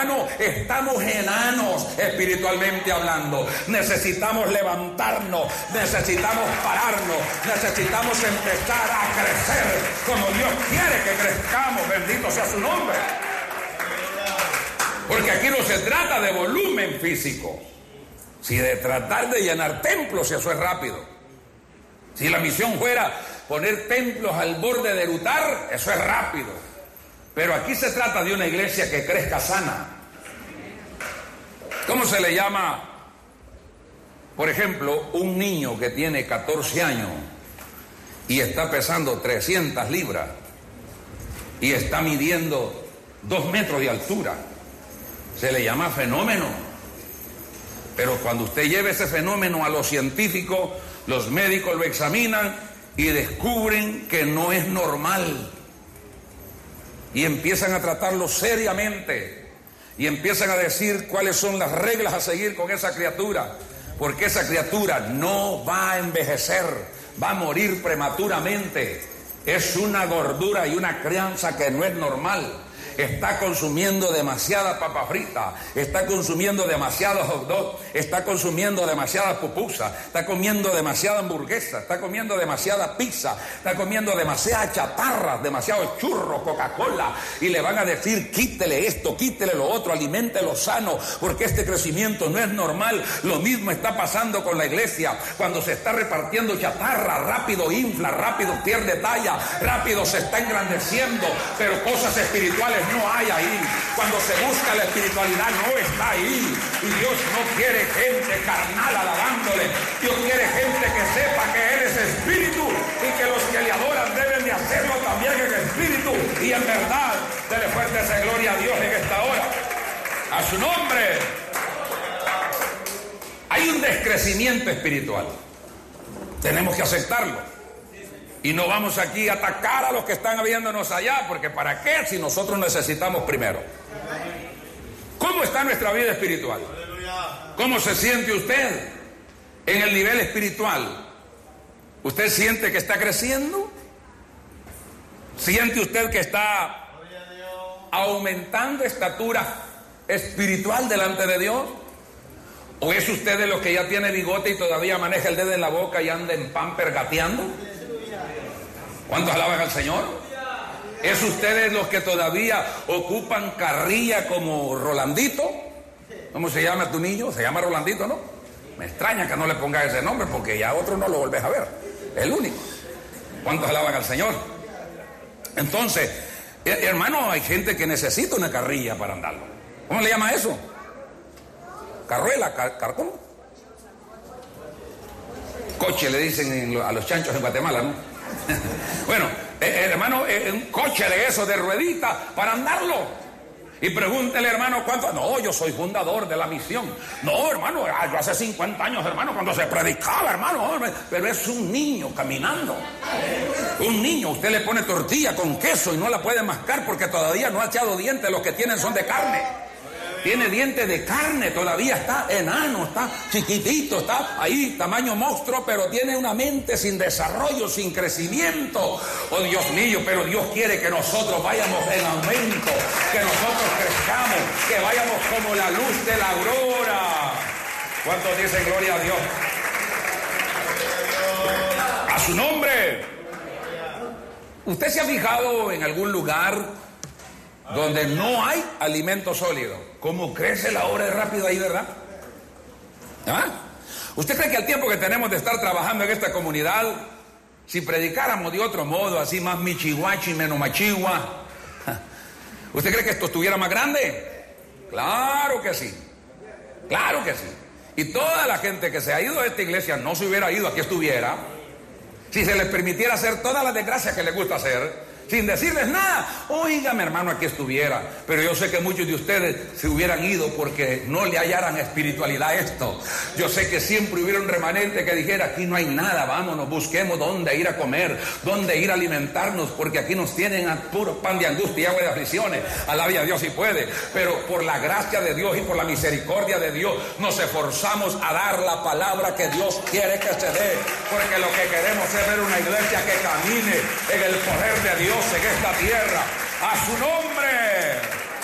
hermano, estamos enanos espiritualmente hablando. Necesitamos levantarnos, necesitamos pararnos, necesitamos empezar a crecer como Dios quiere que crezcamos. Bendito sea su nombre. Porque aquí no se trata de volumen físico, si de tratar de llenar templos, eso es rápido. Si la misión fuera poner templos al borde de erutar, eso es rápido. Pero aquí se trata de una iglesia que crezca sana. ¿Cómo se le llama, por ejemplo, un niño que tiene 14 años y está pesando 300 libras y está midiendo 2 metros de altura? Se le llama fenómeno. Pero cuando usted lleve ese fenómeno a los científicos, los médicos lo examinan y descubren que no es normal. Y empiezan a tratarlo seriamente. Y empiezan a decir cuáles son las reglas a seguir con esa criatura. Porque esa criatura no va a envejecer, va a morir prematuramente. Es una gordura y una crianza que no es normal. Está consumiendo demasiada papa frita, está consumiendo demasiado hot dog, está consumiendo demasiada pupusa, está comiendo demasiada hamburguesa, está comiendo demasiada pizza, está comiendo demasiada chatarra, demasiado churro, Coca-Cola, y le van a decir quítele esto, quítele lo otro, aliméntelo sano, porque este crecimiento no es normal. Lo mismo está pasando con la iglesia. Cuando se está repartiendo chatarra, rápido infla, rápido pierde talla, rápido se está engrandeciendo, pero cosas espirituales no hay ahí. Cuando se busca la espiritualidad no está ahí. Y Dios no quiere gente carnal alabándole. Dios quiere gente que sepa que Él es espíritu y que los que le adoran deben de hacerlo también en espíritu y en verdad. Dele fuerte esa gloria a Dios en esta hora. A su nombre. Hay un descrecimiento espiritual. Tenemos que aceptarlo. Y no vamos aquí a atacar a los que están viéndonos allá, porque ¿para qué si nosotros necesitamos primero? ¿Cómo está nuestra vida espiritual? ¿Cómo se siente usted en el nivel espiritual? ¿Usted siente que está creciendo? ¿Siente usted que está aumentando estatura espiritual delante de Dios? ¿O es usted de los que ya tiene bigote y todavía maneja el dedo en la boca y anda en pamper gateando? ¿Cuántos alaban al Señor? ¿Es ustedes los que todavía ocupan carrilla como Rolandito? ¿Cómo se llama tu niño? Se llama Rolandito, ¿no? Me extraña que no le pongas ese nombre porque ya otro no lo volvés a ver. Es el único. ¿Cuántos alaban al Señor? Entonces, hermano, hay gente que necesita una carrilla para andarlo. ¿Cómo le llama eso? Carruela, carcón. Coche le dicen a los chanchos en Guatemala, ¿no? Bueno, hermano, un coche de eso, de ruedita, para andarlo. Y pregúntele, hermano, ¿cuánto? No, yo soy fundador de la misión. No, hermano, yo hace 50 años, hermano, cuando se predicaba, hermano. Pero es un niño caminando. Un niño, usted le pone tortilla con queso y no la puede mascar porque todavía no ha echado dientes. Los que tienen son de carne. Tiene dientes de carne, todavía está enano, está chiquitito, está ahí, tamaño monstruo, pero tiene una mente sin desarrollo, sin crecimiento. Oh, Dios mío, pero Dios quiere que nosotros vayamos en aumento, que nosotros crezcamos, que vayamos como la luz de la aurora. ¿Cuántos dicen gloria a Dios? A su nombre. ¿Usted se ha fijado en algún lugar donde no hay alimento sólido? ¿Cómo crece la obra de rápido ahí, verdad? ¿Ah? ¿Usted cree que al tiempo que tenemos de estar trabajando en esta comunidad, si predicáramos de otro modo, así más michihuachi, menos machigua, ¿usted cree que esto estuviera más grande? Claro que sí. Claro que sí. Y toda la gente que se ha ido de esta iglesia no se hubiera ido, aquí estuviera. Si se les permitiera hacer todas las desgracias que les gusta hacer, sin decirles nada, oígame, hermano, aquí estuviera. Pero yo sé que muchos de ustedes se hubieran ido porque no le hallaran espiritualidad a esto. Yo sé que siempre hubiera un remanente que dijera, aquí no hay nada, vámonos, busquemos dónde ir a comer, dónde ir a alimentarnos, porque aquí nos tienen a puro pan de angustia y agua de aflicciones. Alabe a Dios si puede. Pero por la gracia de Dios y por la misericordia de Dios, nos esforzamos a dar la palabra que Dios quiere que se dé, porque lo que queremos es ver una iglesia que camine en el poder de Dios en esta tierra. A su nombre.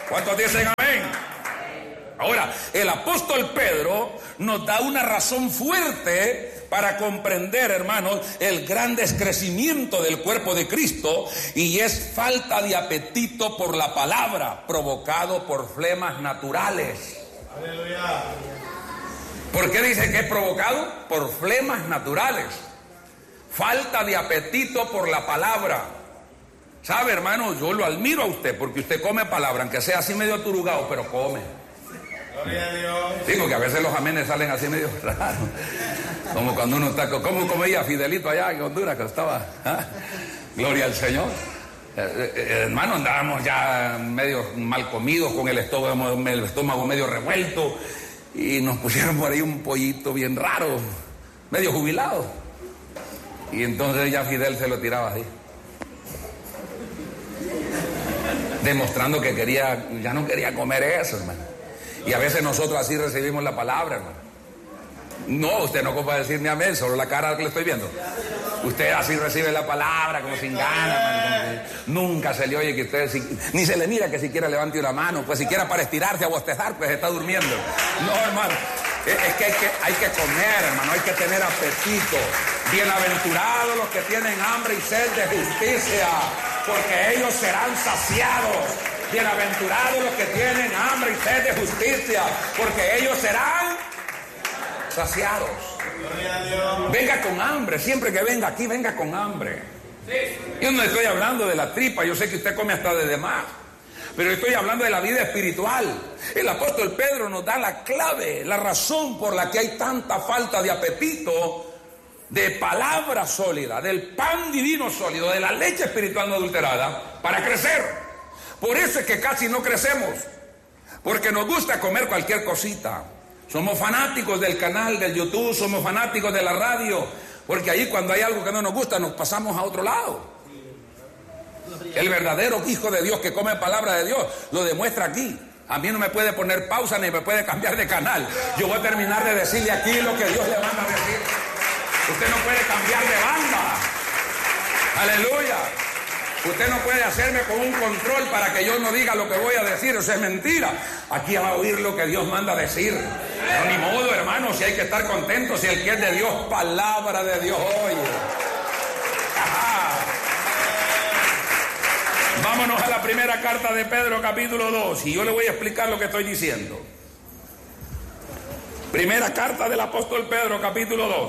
¿Cuántos dicen amén? Ahora, el apóstol Pedro nos da una razón fuerte para comprender, hermanos, el gran descrecimiento del cuerpo de Cristo, y es falta de apetito por la palabra, provocado por flemas naturales. Aleluya. ¿Por qué dice que es provocado? Por flemas naturales. Falta de apetito por la palabra. ¿Sabe, hermano? Yo lo admiro a usted porque usted come palabra, aunque sea así medio aturugado, pero come. Gloria a Dios. Sí, porque a veces los amenes salen así medio raros. Como cuando uno está, como comía Fidelito allá en Honduras, que estaba. Gloria al Señor. Hermano, andábamos ya medio mal comidos, con el estómago medio revuelto, y nos pusieron por ahí un pollito bien raro, medio jubilado. Y entonces ya Fidel se lo tiraba así, demostrando que ya no quería comer eso, hermano. Y a veces nosotros así recibimos la palabra, hermano. No, usted no ocupa decir ni amén, solo la cara que le estoy viendo. Usted así recibe la palabra, como sin ganas, hermano. Nunca se le oye que usted, ni se le mira que siquiera levante una mano, pues siquiera para estirarse a bostezar, pues está durmiendo. No, hermano, es que hay que comer, hermano, hay que tener apetito. Bienaventurados los que tienen hambre y sed de justicia, porque ellos serán saciados. Bienaventurados los que tienen hambre y sed de justicia, porque ellos serán saciados. Venga con hambre, siempre que venga aquí, venga con hambre. Yo no estoy hablando de la tripa, yo sé que usted come hasta de demás, pero estoy hablando de la vida espiritual. El apóstol Pedro nos da la clave, la razón por la que hay tanta falta de apetito de palabra sólida, del pan divino sólido, de la leche espiritual no adulterada, para crecer. Por eso es que casi no crecemos, porque nos gusta comer cualquier cosita. Somos fanáticos del canal del YouTube, somos fanáticos de la radio, porque ahí cuando hay algo que no nos gusta nos pasamos a otro lado. El verdadero hijo de Dios que come palabra de Dios lo demuestra aquí. A mí no me puede poner pausa ni me puede cambiar de canal. Yo voy a terminar de decirle aquí lo que Dios le manda a decir. Usted no puede cambiar de banda. Aleluya. Usted no puede hacerme con un control para que yo no diga lo que voy a decir. Eso es mentira. Aquí va a oír lo que Dios manda a decir. Pero ni modo, hermano, si hay que estar contentos, si el que es de Dios, palabra de Dios oye. Ajá. Vámonos a la primera carta de Pedro, capítulo 2, y yo le voy a explicar lo que estoy diciendo. Primera carta del apóstol Pedro, capítulo 2.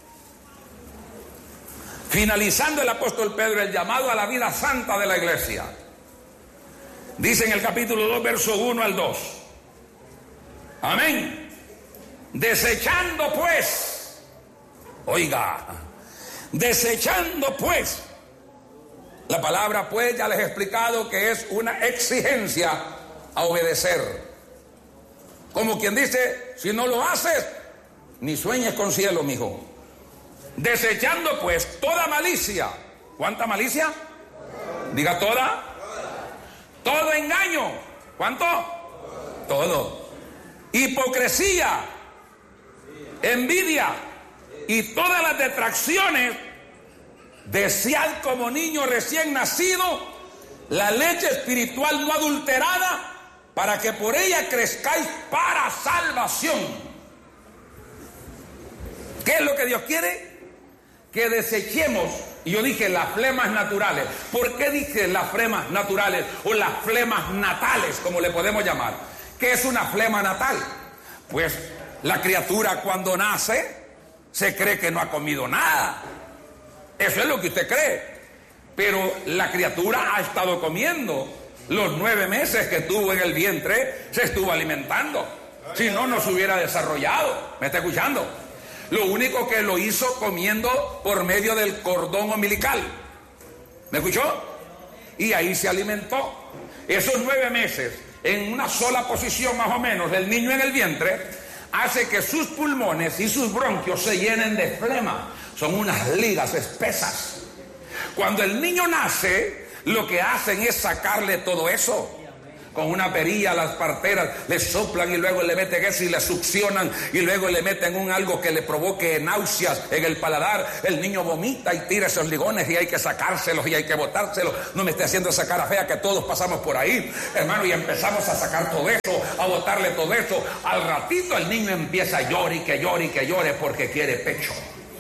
Finalizando el apóstol Pedro el llamado a la vida santa de la iglesia. Dice en el capítulo 2, verso 1 al 2. Amén. Desechando pues, oiga, desechando pues, la palabra pues ya les he explicado que es una exigencia a obedecer. Como quien dice, si no lo haces, ni sueñes con cielo, mijo. Desechando pues toda malicia. ¿Cuánta malicia? Diga toda. Todo engaño. ¿Cuánto? Todo. Hipocresía, envidia y todas las detracciones. Desead como niño recién nacido la leche espiritual no adulterada, para que por ella crezcáis para salvación. ¿Qué es lo que Dios quiere? Que desechemos, y yo dije las flemas naturales. ¿Por qué dije las flemas naturales o las flemas natales, como le podemos llamar? ¿Qué es una flema natal? Pues la criatura cuando nace se cree que no ha comido nada. Eso es lo que usted cree. Pero la criatura ha estado comiendo. Los 9 meses que tuvo en el vientre se estuvo alimentando. Si no, no se hubiera desarrollado. ¿Me está escuchando? Lo único que lo hizo comiendo por medio del cordón umbilical. ¿Me escuchó? Y ahí se alimentó. Esos 9 meses, en una sola posición más o menos, del niño en el vientre, hace que sus pulmones y sus bronquios se llenen de flema. Son unas ligas espesas. Cuando el niño nace, lo que hacen es sacarle todo eso. Con una perilla a las parteras le soplan y luego le meten eso y le succionan y luego le meten algo que le provoque náuseas en el paladar. El niño vomita y tira esos ligones y hay que sacárselos y hay que botárselos. No me esté haciendo esa cara fea que todos pasamos por ahí, hermano, y empezamos a sacar todo eso, a botarle todo eso. Al ratito el niño empieza a llorar y que llore y que llore porque quiere pecho.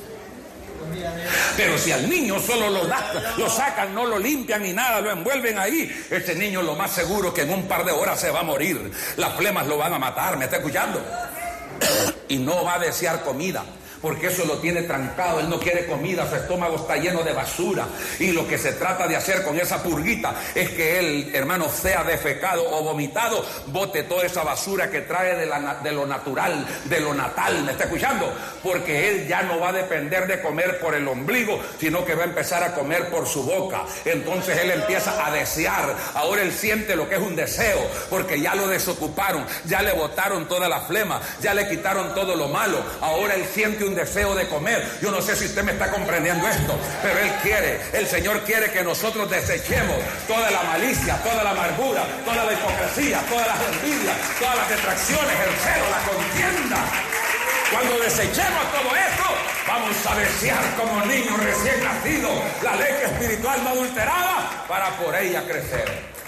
Pero si al niño solo lo sacan, no lo limpian ni nada, lo envuelven ahí, ese niño lo más seguro que en un par de horas se va a morir. Las flemas lo van a matar, ¿me está escuchando? Y no va a desear comida, porque eso lo tiene trancado. Él no quiere comida, su estómago está lleno de basura. Y lo que se trata de hacer con esa purguita es que él, hermano, sea defecado o vomitado, bote toda esa basura que trae de lo natural, de lo natal, ¿me está escuchando? Porque él ya no va a depender de comer por el ombligo, sino que va a empezar a comer por su boca. Entonces él empieza a desear. Ahora él siente lo que es un deseo, porque ya lo desocuparon, ya le botaron toda la flema, ya le quitaron todo lo malo. Ahora él siente un deseo de comer. Yo no sé si usted me está comprendiendo esto, pero el Señor quiere que nosotros desechemos toda la malicia, toda la amargura, toda la hipocresía, todas las envidias, todas las detracciones, el celo, la contienda. Cuando desechemos todo esto, vamos a desear como niños recién nacidos la leche espiritual no adulterada para por ella crecer.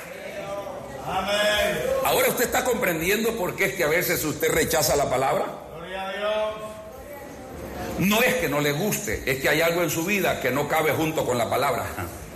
Amén. Ahora usted está comprendiendo por qué es que a veces usted rechaza la palabra. Gloria a Dios. No es que no le guste, es que hay algo en su vida que no cabe junto con la palabra.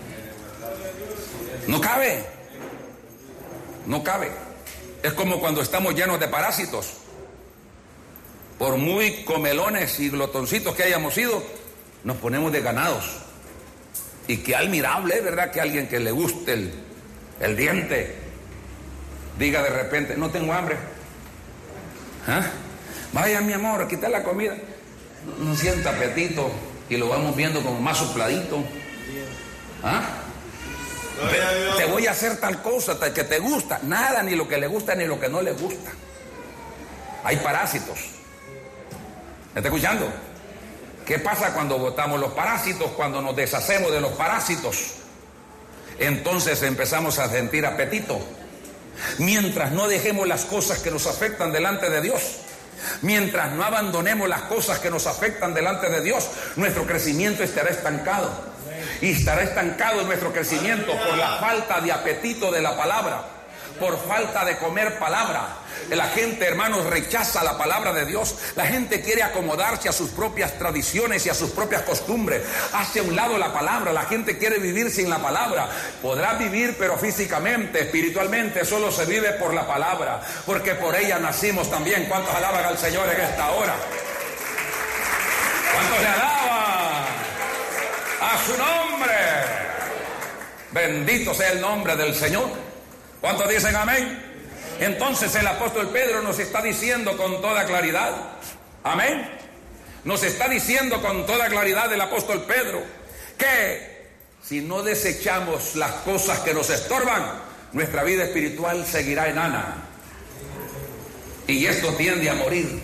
No cabe. No cabe. Es como cuando estamos llenos de parásitos. Por muy comelones y glotoncitos que hayamos sido, nos ponemos desganados. Y qué admirable, ¿verdad? Que alguien que le guste el diente diga de repente, no tengo hambre. ¿Ah? Vaya, mi amor, aquí está la comida. No sienta apetito y lo vamos viendo como más sopladito. ¿Ah? Te voy a hacer tal cosa, tal que te gusta. Nada, ni lo que le gusta ni lo que no le gusta. Hay parásitos. ¿Me está escuchando? ¿Qué pasa cuando botamos los parásitos? Cuando nos deshacemos de los parásitos, entonces empezamos a sentir apetito. Mientras no dejemos las cosas que nos afectan delante de Dios, mientras no abandonemos las cosas que nos afectan delante de Dios, nuestro crecimiento estará estancado. Y estará estancado nuestro crecimiento por la falta de apetito de la palabra, por falta de comer palabra. La gente, hermanos, rechaza la palabra de Dios. La gente quiere acomodarse a sus propias tradiciones y a sus propias costumbres. Hace a un lado la palabra. La gente quiere vivir sin la palabra. Podrá vivir, pero físicamente, espiritualmente, solo se vive por la palabra, porque por ella nacimos también. ¿Cuántos alaban al Señor en esta hora? ¿Cuántos le alaban a su nombre? Bendito sea el nombre del Señor. ¿Cuántos dicen amén? Entonces el apóstol Pedro nos está diciendo con toda claridad, amén, nos está diciendo con toda claridad el apóstol Pedro que si no desechamos las cosas que nos estorban, nuestra vida espiritual seguirá enana y esto tiende a morir.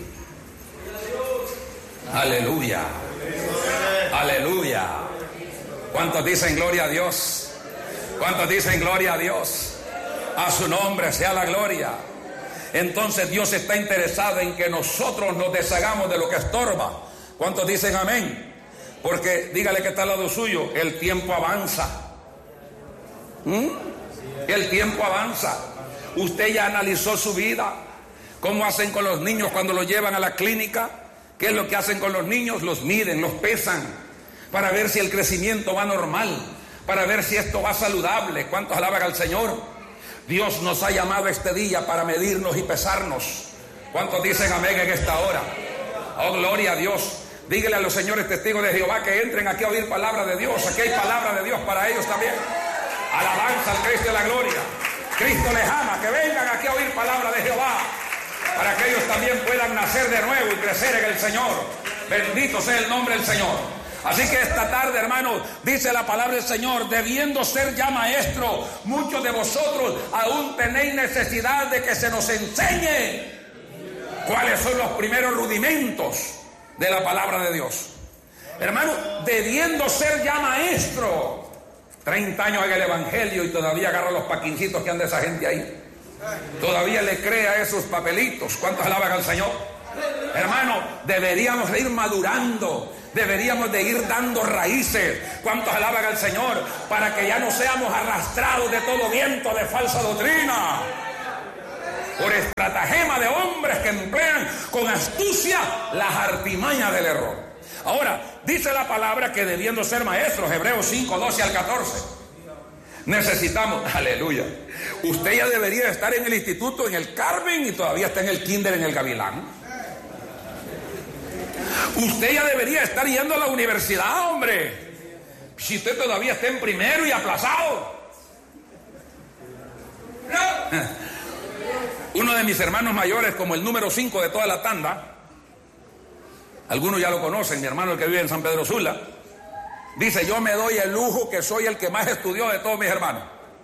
Aleluya, aleluya. ¿Cuántos dicen gloria a Dios? ¿Cuántos dicen gloria a Dios? A su nombre sea la gloria. Entonces Dios está interesado en que nosotros nos deshagamos de lo que estorba. ¿Cuántos dicen amén? Porque dígale que está al lado suyo, el tiempo avanza. El tiempo avanza. Usted ya analizó su vida. ¿Cómo hacen con los niños cuando los llevan a la clínica? ¿Qué es lo que hacen con los niños? Los miden, los pesan para ver si el crecimiento va normal, para ver si esto va saludable. ¿Cuántos alaban al Señor? Dios nos ha llamado este día para medirnos y pesarnos. ¿Cuántos dicen amén en esta hora? Oh, gloria a Dios. Dígale a los señores testigos de Jehová que entren aquí a oír palabra de Dios. Aquí hay palabra de Dios para ellos también. Alabanza al Cristo de la gloria. Cristo les ama. Que vengan aquí a oír palabra de Jehová, para que ellos también puedan nacer de nuevo y crecer en el Señor. Bendito sea el nombre del Señor. Así que esta tarde, hermanos, dice la palabra del Señor, debiendo ser ya maestro, muchos de vosotros aún tenéis necesidad de que se nos enseñe cuáles son los primeros rudimentos de la palabra de Dios. Hermano, debiendo ser ya maestro, 30 años en el Evangelio y todavía agarra los paquincitos que anda esa gente ahí. Todavía le cree a esos papelitos. ¿Cuántos alaban al Señor? Hermano, deberíamos de ir madurando, deberíamos de ir dando raíces. ¿Cuántos alaban al Señor? Para que ya no seamos arrastrados de todo viento de falsa doctrina, por estratagema de hombres que emplean con astucia las artimañas del error. Ahora, dice la palabra que debiendo ser maestros, Hebreos 5, 12 al 14, necesitamos, aleluya, usted ya debería estar en el instituto en el Carmen y todavía está en el kinder en el Gavilán. Usted ya debería estar yendo a la universidad, hombre, si usted todavía está en primero y aplazado. Uno de mis hermanos mayores, como el número 5 de toda la tanda, algunos ya lo conocen, mi hermano el que vive en San Pedro Sula, dice: yo me doy el lujo que soy el que más estudió de todos mis hermanos.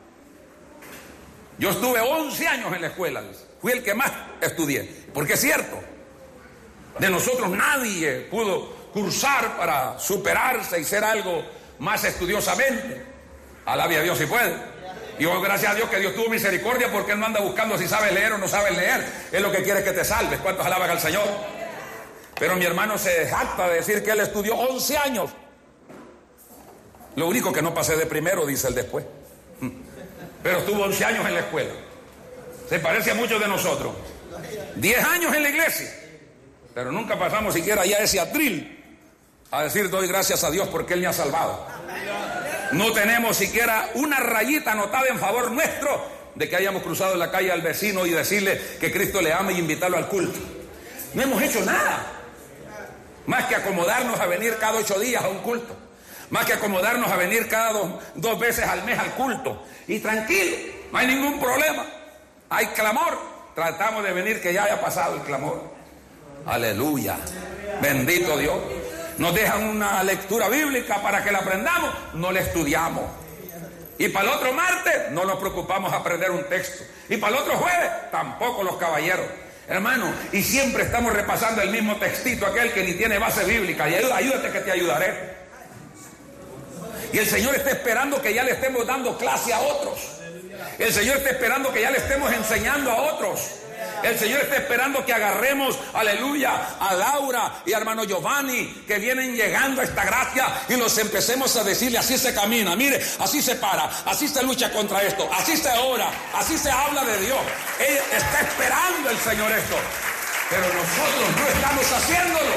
Yo estuve 11 años en la escuela, fui el que más estudié, porque es cierto, de nosotros nadie pudo cursar para superarse y ser algo más estudiosamente. Alabe a Dios si puede. Y hoy, gracias a Dios que Dios tuvo misericordia, porque Él no anda buscando si sabes leer o no sabes leer. Él lo que quiere es que te salves. ¿Cuántos alaban al Señor? Pero mi hermano se jacta de decir que él estudió 11 años. Lo único que no pasé de primero, dice él después. Pero estuvo 11 años en la escuela. Se parece a muchos de nosotros. 10 años en la iglesia, pero nunca pasamos siquiera ya ese atril a decir: doy gracias a Dios porque Él me ha salvado. No tenemos siquiera una rayita anotada en favor nuestro de que hayamos cruzado la calle al vecino y decirle que Cristo le ama y invitarlo al culto. No hemos hecho nada más que acomodarnos a venir cada 8 días a un culto, más que acomodarnos a venir cada dos veces al mes al culto. Y tranquilo, no hay ningún problema. Hay clamor, tratamos de venir que ya haya pasado el clamor. Aleluya, bendito Dios. Nos dejan una lectura bíblica para que la aprendamos, no la estudiamos. Y para el otro martes no nos preocupamos a aprender un texto. Y para el otro jueves tampoco los caballeros. Hermano, y siempre estamos repasando el mismo textito, aquel que ni tiene base bíblica. Y ayúdate que te ayudaré. Y el Señor está esperando que ya le estemos dando clase a otros. El Señor está esperando que ya le estemos enseñando a otros. El Señor está esperando que agarremos, aleluya, a Laura y a hermano Giovanni, que vienen llegando a esta gracia, y los empecemos a decirle: así se camina, mire, así se para, así se lucha contra esto, así se ora, así se habla de Dios. Él está esperando el Señor esto, pero nosotros no estamos haciéndolo.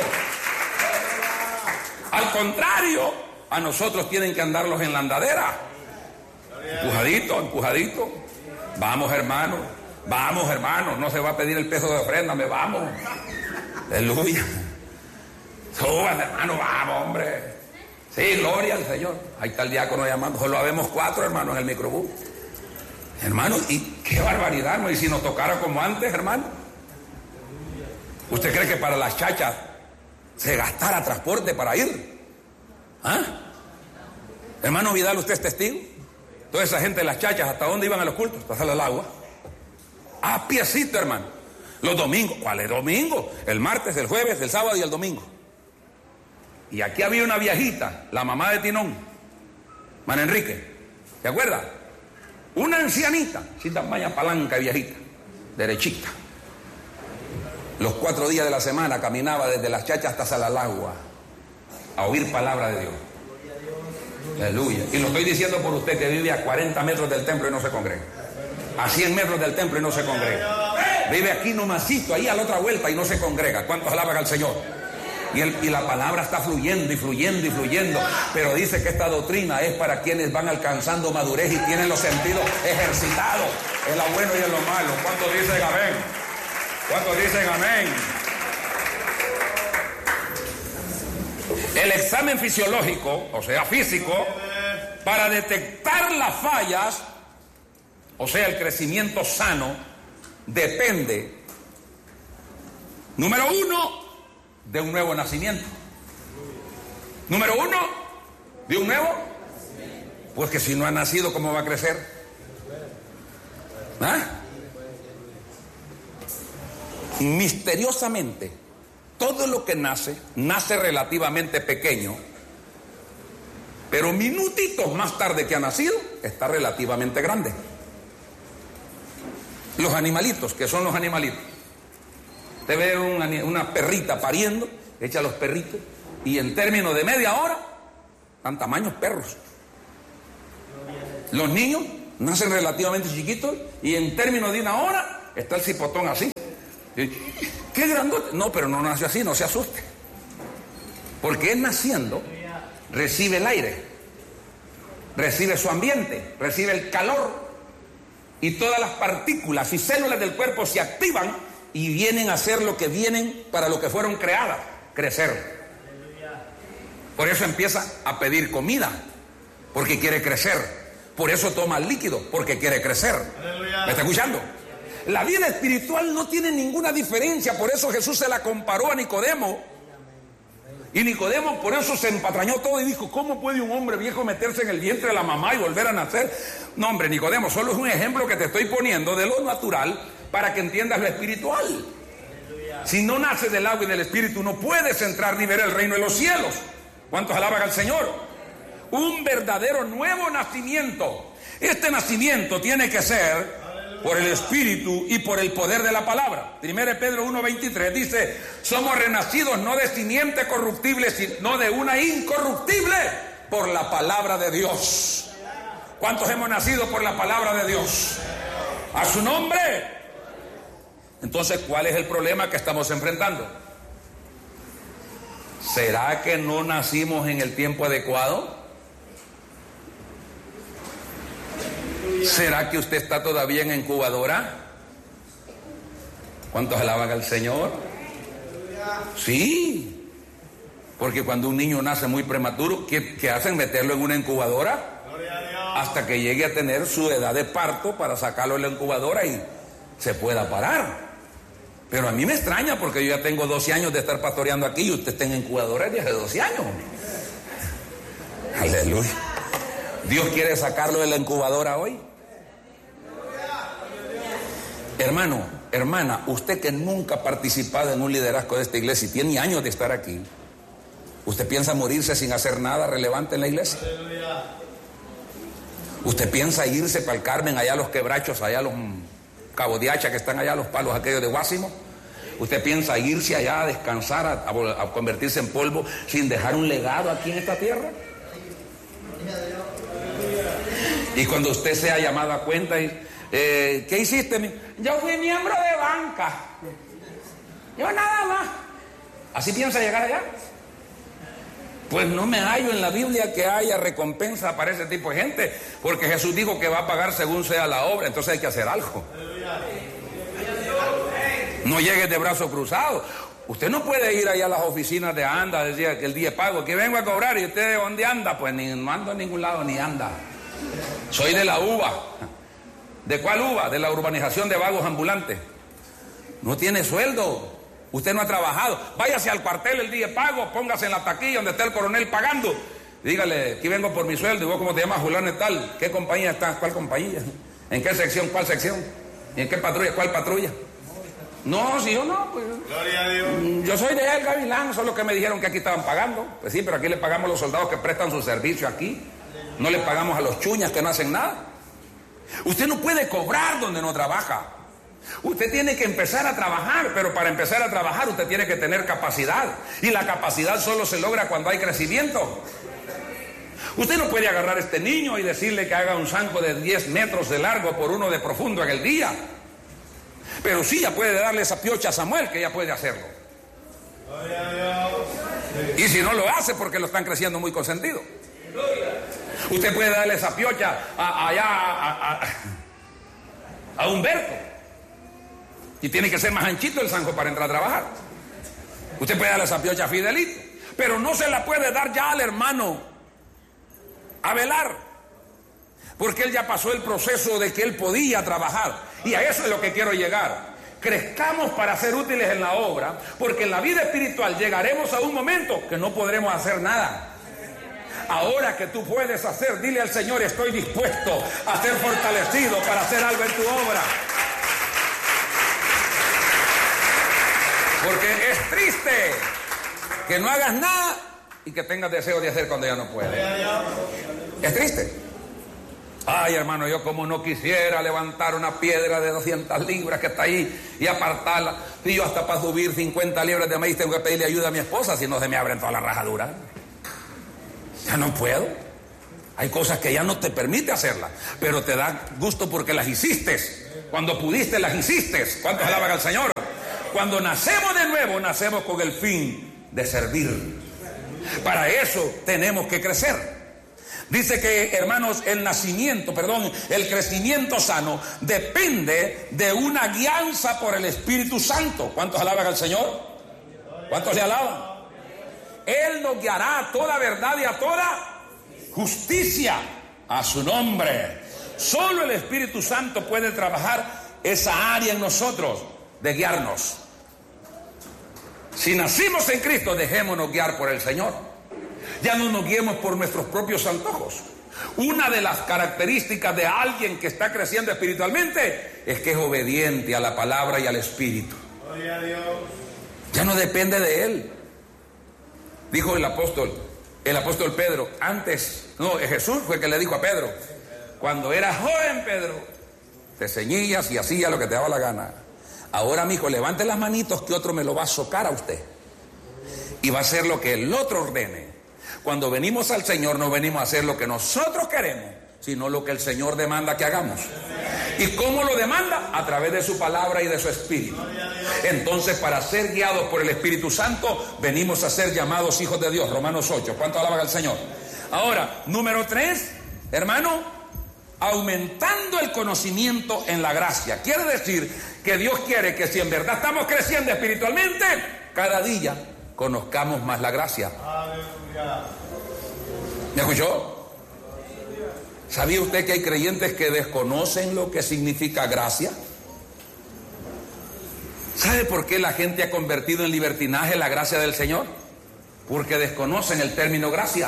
Al contrario, a nosotros tienen que andarlos en la andadera, empujadito, empujadito. Vamos, hermano. Vamos, hermano, no se va a pedir el peso de ofrenda, me vamos. Aleluya. Suban, hermano, vamos, hombre. Sí, gloria al Señor. Ahí está el diácono llamando. Solo habemos 4, hermano, en el microbús. Hermano, y qué barbaridad, ¿no? Y si nos tocara como antes, hermano. ¿Usted cree que para las chachas se gastara transporte para ir? ¿Ah? Hermano Vidal, ¿usted es testigo? Toda esa gente de las chachas, ¿hasta dónde iban a los cultos? Pasar al agua. A piecito, hermano. Los domingos. ¿Cuál es domingo? El martes, el jueves, el sábado y el domingo. Y aquí había una viejita, la mamá de Tinón, Man Enrique. ¿Se acuerda? Una ancianita, sin tamaña palanca, viejita, derechita. Los 4 días de la semana caminaba desde las chachas hasta Salalagua a oír palabra de Dios. Aleluya. Y lo estoy diciendo por usted que vive a 40 metros del templo y no se congrega. A 100 metros del templo y no se congrega. Vive aquí nomasito, ahí a la otra vuelta y no se congrega. ¿Cuántos alaban al Señor? Y la palabra está fluyendo y fluyendo y fluyendo. Pero dice que esta doctrina es para quienes van alcanzando madurez y tienen los sentidos ejercitados en lo bueno y en lo malo. ¿Cuántos dicen amén? ¿Cuántos dicen amén? El examen fisiológico, o sea, físico, para detectar las fallas, o sea, el crecimiento sano, depende, número 1, de un nuevo nacimiento. Número 1, de un nuevo. Pues que si no ha nacido, ¿cómo va a crecer? ¿Ah? Misteriosamente, todo lo que nace relativamente pequeño, pero minutitos más tarde que ha nacido, está relativamente grande. Los animalitos, ¿qué son los animalitos? Usted ve una perrita pariendo, echa los perritos, y en términos de media hora, dan tamaños perros. Los niños nacen relativamente chiquitos, y en términos de una hora, está el cipotón así. ¡Qué grandote! No, pero no nació así, no se asuste. Porque él naciendo, recibe el aire, recibe su ambiente, recibe el calor, y todas las partículas y células del cuerpo se activan y vienen a hacer lo que vienen para lo que fueron creadas, crecer. Por eso empieza a pedir comida, porque quiere crecer. Por eso toma líquido, porque quiere crecer. ¿Me está escuchando? La vida espiritual no tiene ninguna diferencia. Por eso Jesús se la comparó a Nicodemo. Y Nicodemo por eso se empatrañó todo y dijo: ¿cómo puede un hombre viejo meterse en el vientre de la mamá y volver a nacer? No, hombre, Nicodemo, solo es un ejemplo que te estoy poniendo de lo natural para que entiendas lo espiritual. Si no naces del agua y del espíritu, no puedes entrar ni ver el reino de los cielos. ¿Cuántos alaban al Señor? Un verdadero nuevo nacimiento. Este nacimiento tiene que ser por el Espíritu y por el poder de la palabra. 1 Pedro 1:23 dice: somos renacidos no de simiente corruptible, sino de una incorruptible, por la palabra de Dios. ¿Cuántos hemos nacido por la palabra de Dios? A su nombre. Entonces, ¿cuál es el problema que estamos enfrentando? ¿Será que no nacimos en el tiempo adecuado? ¿Será que usted está todavía en incubadora? ¿Cuántos alaban al Señor? Sí, porque cuando un niño nace muy prematuro, ¿qué hacen? ¿Meterlo en una incubadora? Hasta que llegue a tener su edad de parto para sacarlo de la incubadora y se pueda parar. Pero a mí me extraña porque yo ya tengo 12 años de estar pastoreando aquí y usted está en incubadora desde 12 años. Aleluya. ¿Dios quiere sacarlo de la incubadora hoy? Hermano, hermana, usted que nunca ha participado en un liderazgo de esta iglesia y tiene años de estar aquí, ¿usted piensa morirse sin hacer nada relevante en la iglesia? ¿Usted piensa irse para el Carmen, allá a los quebrachos, allá a los Cabo de Hacha que están allá, los palos aquellos de Guásimo? ¿Usted piensa irse allá a descansar, a convertirse en polvo sin dejar un legado aquí en esta tierra? Y cuando usted sea llamado a cuenta y ¿qué hiciste? Yo fui miembro de banca. Yo nada más. ¿Así piensa llegar allá? Pues no me hallo en la Biblia que haya recompensa para ese tipo de gente, porque Jesús dijo que va a pagar según sea la obra, entonces hay que hacer algo. No llegues de brazo cruzado. Usted no puede ir allá a las oficinas de ANDA, decía que el día de pago, que vengo a cobrar, y usted ¿de dónde anda? Pues no ando a ningún lado, ni anda. Soy de la UVA. ¿De cuál UVA? De la urbanización de vagos ambulantes. No tiene sueldo. Usted no ha trabajado. Váyase al cuartel el día de pago, póngase en la taquilla donde está el coronel pagando. Dígale, aquí vengo por mi sueldo. ¿Y vos cómo te llamas, Julián y tal? ¿Qué compañía estás? ¿Cuál compañía? ¿En qué sección? ¿Cuál sección? ¿Y en qué patrulla? ¿Cuál patrulla? No, si yo no, pues. Gloria a Dios. Yo soy de El Gavilán, solo que me dijeron que aquí estaban pagando. Pues sí, pero aquí le pagamos a los soldados que prestan su servicio aquí. No le pagamos a los chuñas que no hacen nada. Usted no puede cobrar donde no trabaja. Usted tiene que empezar a trabajar, pero para empezar a trabajar usted tiene que tener capacidad. Y la capacidad solo se logra cuando hay crecimiento. Usted no puede agarrar a este niño y decirle que haga un zanco de 10 metros de largo por 1 de profundo en el día. Pero sí, ya puede darle esa piocha a Samuel, que ya puede hacerlo. Y si no lo hace, porque lo están creciendo muy consentido. Usted puede darle esa piocha a Humberto. Y tiene que ser más anchito el zanjo para entrar a trabajar. Usted puede darle esa piocha a Fidelito. Pero no se la puede dar ya al hermano Abelar. Porque él ya pasó el proceso de que él podía trabajar. Y a eso es lo que quiero llegar. Crezcamos para ser útiles en la obra, porque en la vida espiritual llegaremos a un momento que no podremos hacer nada. Ahora que tú puedes hacer, dile al Señor: estoy dispuesto a ser fortalecido para hacer algo en tu obra. Porque es triste que no hagas nada y que tengas deseo de hacer cuando ya no puedes. Es triste. Ay, hermano, yo como no quisiera levantar una piedra de 200 libras que está ahí y apartarla. Y yo hasta para subir 50 libras de maíz tengo que pedirle ayuda a mi esposa, si no se me abren todas las rajaduras. Ya no puedo. Hay cosas que ya no te permite hacerlas, pero te da gusto porque las hiciste. Cuando pudiste, las hiciste. ¿Cuántos alaban al Señor? Cuando nacemos de nuevo, nacemos con el fin de servir. Para eso tenemos que crecer. Dice que, hermanos, el crecimiento sano depende de una guianza por el Espíritu Santo. ¿Cuántos alaban al Señor? ¿Cuántos le alaban? Él nos guiará a toda verdad y a toda justicia, a su nombre. Solo el Espíritu Santo puede trabajar esa área en nosotros de guiarnos. Si nacimos en Cristo, dejémonos guiar por el Señor. Ya no nos guiemos por nuestros propios antojos. Una de las características de alguien que está creciendo espiritualmente es que es obediente a la palabra y al Espíritu. Gloria a Dios. Ya no depende de él. Dijo el apóstol Pedro, Jesús fue el que le dijo a Pedro, cuando era joven, Pedro, te ceñías y hacías lo que te daba la gana. Ahora, mijo, levante las manitos que otro me lo va a socar a usted. Y va a hacer lo que el otro ordene. Cuando venimos al Señor no venimos a hacer lo que nosotros queremos, sino lo que el Señor demanda que hagamos. ¿Y cómo lo demanda? A través de su palabra y de su Espíritu. Entonces, para ser guiados por el Espíritu Santo, venimos a ser llamados hijos de Dios. Romanos 8. ¿Cuánto alaban al Señor? Ahora, número 3, hermano, aumentando el conocimiento en la gracia. Quiere decir que Dios quiere que si en verdad estamos creciendo espiritualmente, cada día conozcamos más la gracia. ¿Me escuchó? ¿Sabía usted que hay creyentes que desconocen lo que significa gracia? ¿Sabe por qué la gente ha convertido en libertinaje la gracia del Señor? Porque desconocen el término gracia.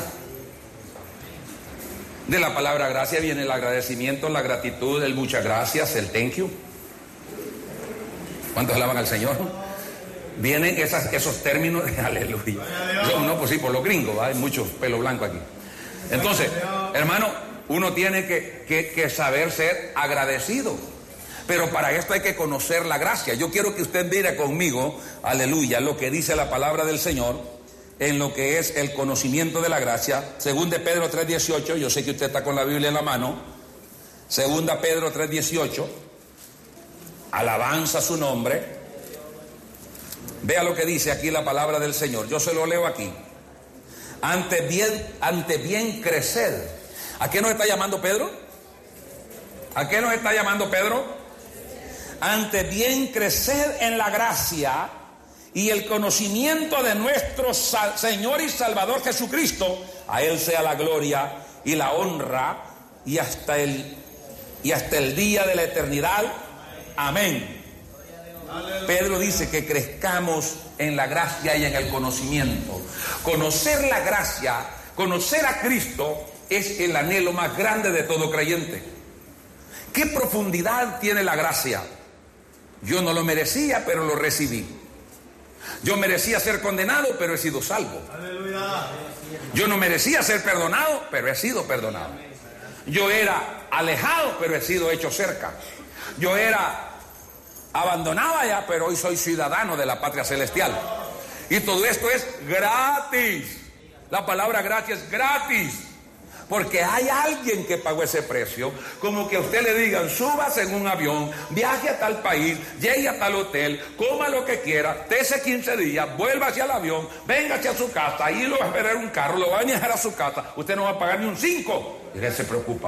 De la palabra gracia viene el agradecimiento, la gratitud, el muchas gracias, el thank you. ¿Cuántos alaban al Señor? Vienen esos términos, aleluya. No, pues sí, por los gringos, hay mucho pelo blanco aquí. Entonces, hermano, uno tiene que saber ser agradecido. Pero para esto hay que conocer la gracia. Yo quiero que usted mire conmigo, aleluya, lo que dice la palabra del Señor en lo que es el conocimiento de la gracia. Según de Pedro 3:18, yo sé que usted está con la Biblia en la mano. Segunda Pedro 3:18, alabanza a su nombre. Vea lo que dice aquí la palabra del Señor. Yo se lo leo aquí. Ante bien crecer. ¿A qué nos está llamando Pedro? ¿A qué nos está llamando Pedro? Ante bien crecer en la gracia y el conocimiento de nuestro Señor y Salvador Jesucristo. A Él sea la gloria y la honra y hasta el día de la eternidad. Amén. Pedro dice que crezcamos en la gracia y en el conocimiento. Conocer la gracia, conocer a Cristo es el anhelo más grande de todo creyente. ¿Qué profundidad tiene la gracia? Yo no lo merecía, pero lo recibí. Yo merecía ser condenado, pero he sido salvo. Yo no merecía ser perdonado, pero he sido perdonado. Yo era alejado, pero he sido hecho cerca. Yo era abandonado allá, pero hoy soy ciudadano de la patria celestial. Y todo esto es gratis. La palabra gracia es gratis. Porque hay alguien que pagó ese precio. Como que a usted le digan, súbase en un avión, viaje a tal país, llegue a tal hotel, coma lo que quiera, tese 15 días, vuelva hacia el avión, venga hacia su casa, ahí lo va a esperar un carro, lo va a viajar a su casa, usted no va a pagar ni un 5. Y él se preocupa.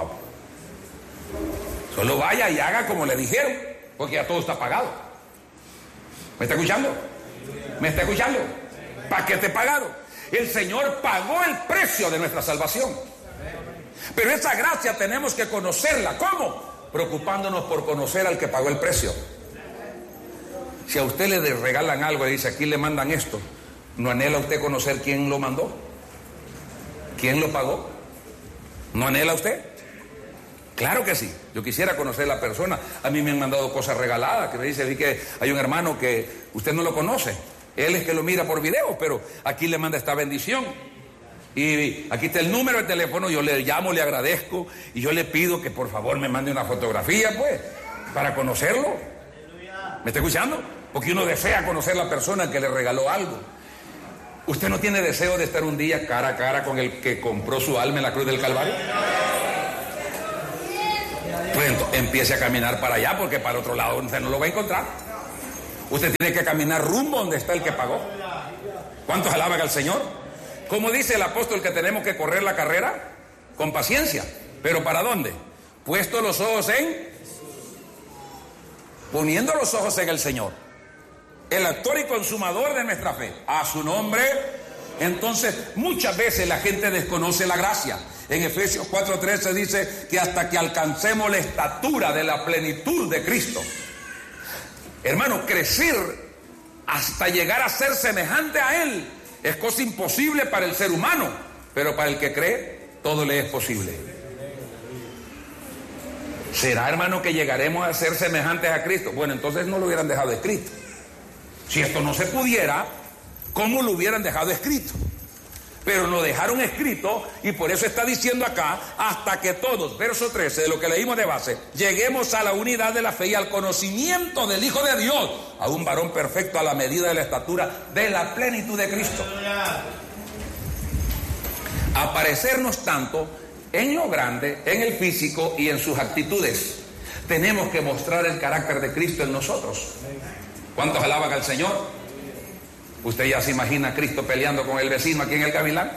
Solo vaya y haga como le dijeron, porque ya todo está pagado. ¿Me está escuchando? ¿Me está escuchando? Paquete pagado. El Señor pagó el precio de nuestra salvación. Pero esa gracia tenemos que conocerla. ¿Cómo? Preocupándonos por conocer al que pagó el precio. Si a usted le regalan algo y dice, aquí le mandan esto, ¿no anhela usted conocer quién lo mandó? ¿Quién lo pagó? ¿No anhela usted? Claro que sí. Yo quisiera conocer a la persona. A mí me han mandado cosas regaladas, que me dice, vi que hay un hermano que usted no lo conoce. Él es que lo mira por video, pero aquí le manda esta bendición. Y aquí está el número de teléfono, yo le llamo, le agradezco y yo le pido que por favor me mande una fotografía, pues, para conocerlo. ¿Me está escuchando? Porque uno desea conocer a la persona que le regaló algo. ¿Usted no tiene deseo de estar un día cara a cara con el que compró su alma en la cruz del Calvario? Pues empiece a caminar para allá, porque para el otro lado usted no lo va a encontrar. Usted tiene que caminar rumbo donde está el que pagó. ¿Cuántos alaban al Señor? Como dice el apóstol que tenemos que correr la carrera con paciencia. ¿Pero para dónde? Puesto los ojos poniendo los ojos en el Señor, el autor y consumador de nuestra fe. A su nombre. Entonces, muchas veces la gente desconoce la gracia. En Efesios 4:13 dice que hasta que alcancemos la estatura de la plenitud de Cristo. Hermano, crecer hasta llegar a ser semejante a Él es cosa imposible para el ser humano, pero para el que cree, todo le es posible. ¿Será, hermano, que llegaremos a ser semejantes a Cristo? Bueno, entonces no lo hubieran dejado escrito. Si esto no se pudiera, ¿cómo lo hubieran dejado escrito? Pero lo dejaron escrito y por eso está diciendo acá, hasta que todos, verso 13 de lo que leímos de base, lleguemos a la unidad de la fe y al conocimiento del Hijo de Dios, a un varón perfecto a la medida de la estatura de la plenitud de Cristo. Aparecernos tanto en lo grande, en el físico y en sus actitudes. Tenemos que mostrar el carácter de Cristo en nosotros. ¿Cuántos alaban al Señor? ¿Usted ya se imagina a Cristo peleando con el vecino aquí en el Gavilán?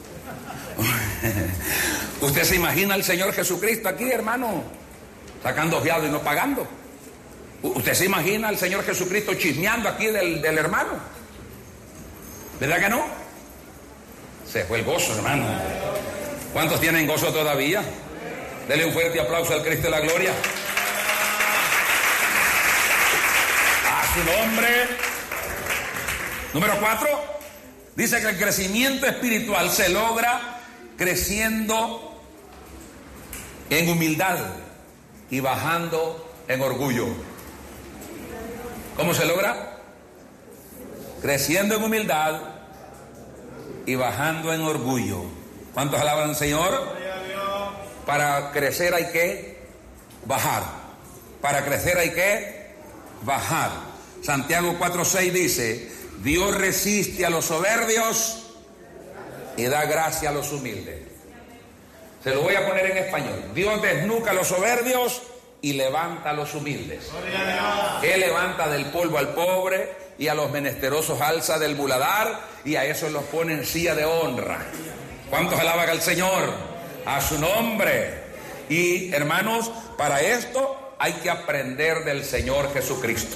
¿Usted se imagina al Señor Jesucristo aquí, hermano, sacando fiado y no pagando? ¿Usted se imagina al Señor Jesucristo chismeando aquí del hermano? ¿Verdad que no? Se fue el gozo, hermano. ¿Cuántos tienen gozo todavía? Dele un fuerte aplauso al Cristo de la gloria. A su nombre. Número 4, dice que el crecimiento espiritual se logra creciendo en humildad y bajando en orgullo. ¿Cómo se logra? Creciendo en humildad y bajando en orgullo. ¿Cuántos alaban al Señor? Para crecer hay que bajar. Para crecer hay que bajar. Santiago 4:6 dice: Dios resiste a los soberbios y da gracia a los humildes. Se lo voy a poner en español. Dios desnuca a los soberbios y levanta a los humildes. Él levanta del polvo al pobre y a los menesterosos alza del muladar y a esos los pone en silla de honra. ¿Cuántos alaban al Señor? A su nombre. Y hermanos, para esto hay que aprender del Señor Jesucristo.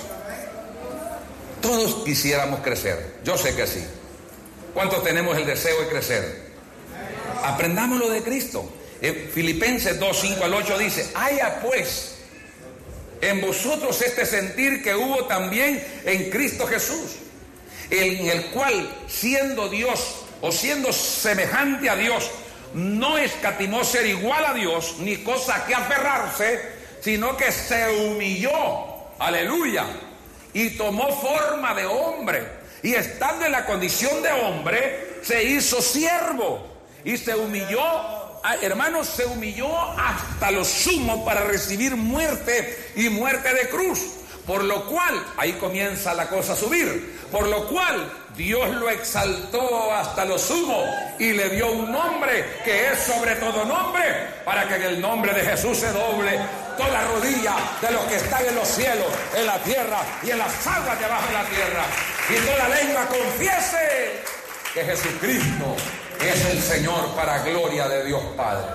Todos quisiéramos crecer, yo sé que sí. ¿Cuántos tenemos el deseo de crecer? Aprendámoslo de Cristo. Filipenses 2:5-8 dice: haya pues en vosotros este sentir que hubo también en Cristo Jesús, en el cual, siendo Dios o siendo semejante a Dios, no escatimó ser igual a Dios, ni cosa que aferrarse, sino que se humilló, aleluya, y tomó forma de hombre, y estando en la condición de hombre, se hizo siervo, y se humilló, hermanos, se humilló hasta lo sumo para recibir muerte y muerte de cruz. Por lo cual, ahí comienza la cosa a subir, por lo cual Dios lo exaltó hasta lo sumo y le dio un nombre que es sobre todo nombre, para que en el nombre de Jesús se doble toda rodilla de los que están en los cielos, en la tierra y en las aguas de abajo de la tierra, y toda lengua confiese que Jesucristo es el Señor, para gloria de Dios Padre.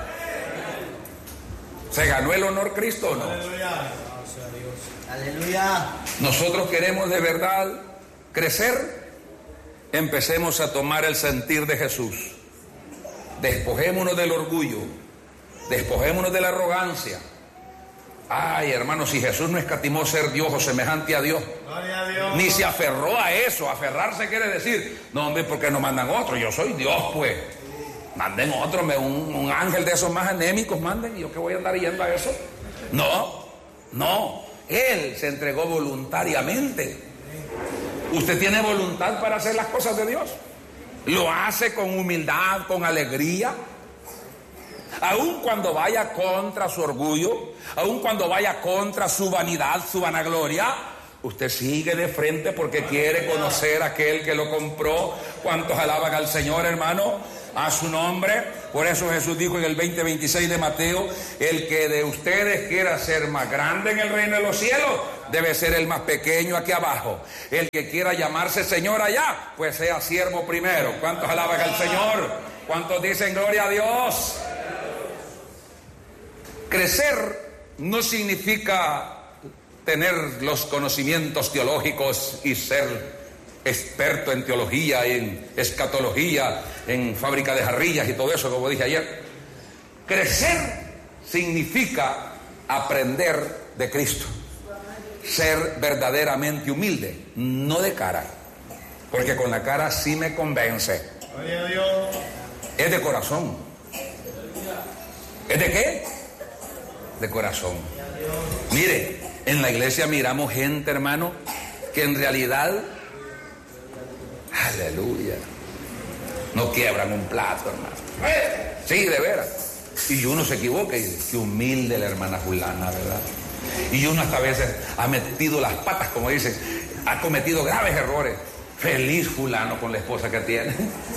¿Se ganó el honor Cristo o no? Aleluya. Nosotros queremos de verdad crecer. Empecemos a tomar el sentir de Jesús. Despojémonos del orgullo, despojémonos de la arrogancia. Ay, hermano, si Jesús no escatimó ser Dios o semejante a Dios, ni se aferró a eso. Aferrarse quiere decir: no, hombre, ¿por qué no mandan otro? Yo soy Dios, pues. Manden otro, un ángel de esos más anémicos, manden. ¿Y yo qué voy a andar yendo a eso? No. Él se entregó voluntariamente. ¿Usted tiene voluntad para hacer las cosas de Dios? Lo hace con humildad, con alegría. Aun cuando vaya contra su orgullo, aun cuando vaya contra su vanidad, su vanagloria, usted sigue de frente porque quiere conocer a aquel que lo compró. ¿Cuántos alaban al Señor, hermano? A su nombre. Por eso Jesús dijo en el 20:26 de Mateo: el que de ustedes quiera ser más grande en el reino de los cielos, debe ser el más pequeño aquí abajo. El que quiera llamarse Señor allá, pues sea siervo primero. ¿Cuántos alaban al Señor? ¿Cuántos dicen gloria a Dios? Crecer no significa tener los conocimientos teológicos y ser experto en teología, en escatología, en fábrica de jarrillas y todo eso, como dije ayer. Crecer significa aprender de Cristo, ser verdaderamente humilde, no de cara, porque con la cara sí me convence. Es de corazón. ¿Es de qué? De corazón. Mire, en la iglesia miramos gente, hermano, que en realidad, aleluya, no quiebran un plato, hermano. Sí, de veras. Y uno se equivoca y dice: qué humilde la hermana fulana, ¿verdad? Y uno hasta a veces ha metido las patas, como dicen, ha cometido graves errores. Feliz fulano con la esposa que tiene.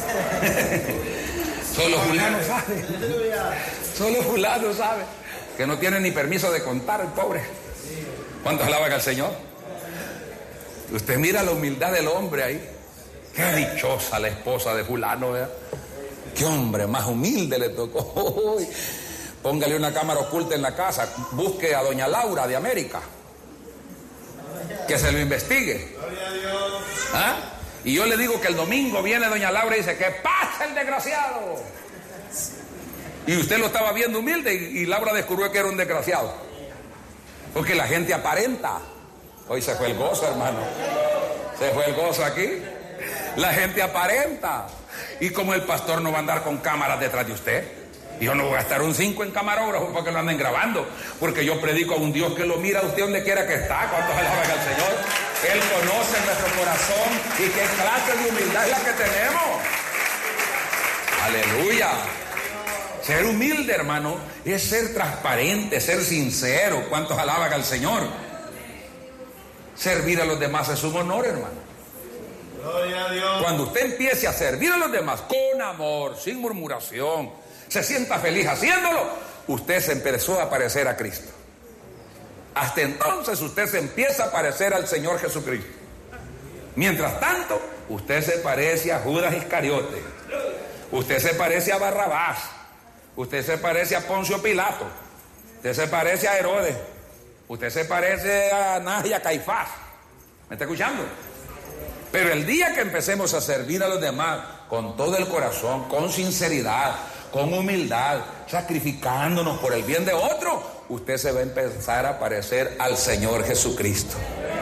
Solo fulano sabe. Solo fulano sabe. Que no tiene ni permiso de contar, el pobre. ¿Cuántos alaban al Señor? Usted mira la humildad del hombre ahí. Qué dichosa la esposa de fulano, ¿verdad? Qué hombre más humilde le tocó. Póngale una cámara oculta en la casa. Busque a doña Laura de América, que se lo investigue. ¿Ah? Y yo le digo que el domingo viene doña Laura y dice: que pase el desgraciado. Y usted lo estaba viendo humilde y Laura descubrió que era un desgraciado. Porque la gente aparenta. Hoy se fue el gozo, hermano. Se fue el gozo aquí. La gente aparenta. Y como el pastor no va a andar con cámaras detrás de usted, yo no voy a estar un 5 en camarógrafo para que lo anden grabando, porque yo predico a un Dios que lo mira a usted donde quiera que está. ¿Cuántos alaban al Señor? Él conoce nuestro corazón y qué clase de humildad es la que tenemos. Aleluya. Ser humilde, hermano, es ser transparente, ser sincero. ¿Cuántos alaban al Señor? Servir a los demás es un honor, hermano. Gloria a Dios. Cuando usted empiece a servir a los demás con amor, sin murmuración, se sienta feliz haciéndolo, usted se empezó a parecer a Cristo. Hasta entonces usted se empieza a parecer al Señor Jesucristo. Mientras tanto, usted se parece a Judas Iscariote. Usted se parece a Barrabás. Usted se parece a Poncio Pilato. Usted se parece a Herodes. Usted se parece a Anás y a Caifás. ¿Me está escuchando? Pero el día que empecemos a servir a los demás con todo el corazón, con sinceridad, con humildad, sacrificándonos por el bien de otro, usted se va a empezar a parecer al Señor Jesucristo.